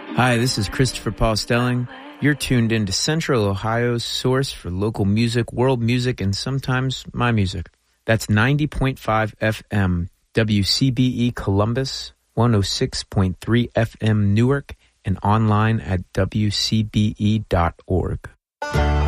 Hi, this is Christopher Paul Stelling. You're tuned into Central Ohio's source for local music, world music, and sometimes my music. That's 90.5 FM, WCBE Columbus, 106.3 FM Newark, and online at wcbe.org.